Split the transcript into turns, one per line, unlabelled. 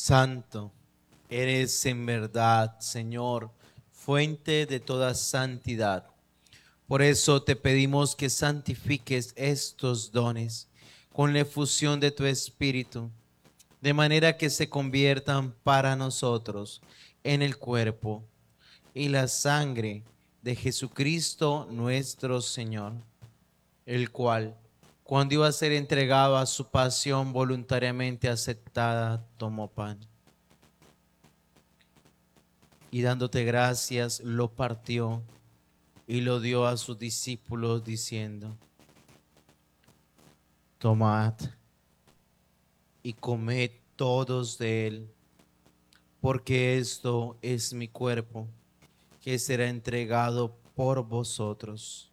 Santo, eres en verdad, Señor, fuente de toda santidad. Por eso te pedimos que santifiques estos dones con la efusión de tu Espíritu, de manera que se conviertan para nosotros en el cuerpo y la sangre de Jesucristo nuestro Señor, el cual, cuando iba a ser entregado a su pasión voluntariamente aceptada, tomó pan y dándote gracias, lo partió y lo dio a sus discípulos diciendo: tomad y comed todos de él, porque esto es mi cuerpo, que será entregado por vosotros.